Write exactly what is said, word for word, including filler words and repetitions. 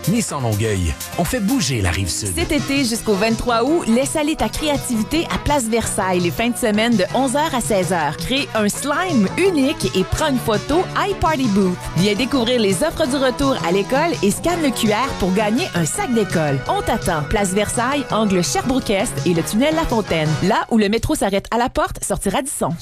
Nissan Longueuil, on fait bouger la Rive-Sud. Cet été jusqu'au vingt-trois août, laisse aller ta créativité à Place Versailles les fins de semaine de onze heures à seize heures. Crée un slime unique et prends une photo iParty Booth. Viens découvrir les offres du retour à l'école et scanne le Q R pour gagner un sac d'école. On t'attend. Place Versailles, angle Sherbrooke-Est et le tunnel La Fontaine. Là où le métro s'arrête à la porte, sortir à Radisson.